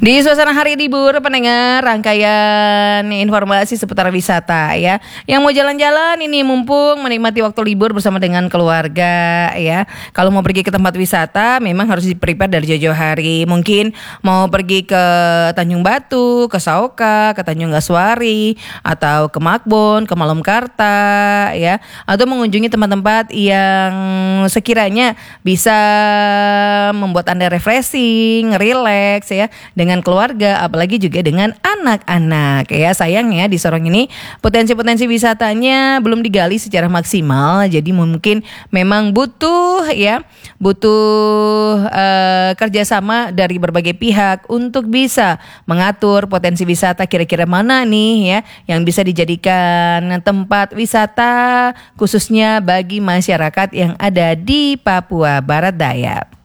Di suasana hari libur, pendengar rangkaian informasi seputar wisata ya. Yang mau jalan-jalan ini mumpung menikmati waktu libur bersama dengan keluarga ya. Kalau mau pergi ke tempat wisata memang harus di-prepare dari jauh-jauh hari. Mungkin mau pergi ke Tanjung Batu, ke Saoka, ke Tanjung Gaswari, atau ke Makbon, ke Malumkarta ya. Atau mengunjungi tempat-tempat yang sekiranya bisa membuat Anda refreshing, relax ya, dengan keluarga, apalagi juga dengan anak-anak ya. Sayangnya di Sorong ini potensi-potensi wisatanya belum digali secara maksimal, jadi mungkin memang butuh kerjasama dari berbagai pihak untuk bisa mengatur potensi wisata kira-kira mana nih ya yang bisa dijadikan tempat wisata khususnya bagi masyarakat yang ada di Papua Barat Daya.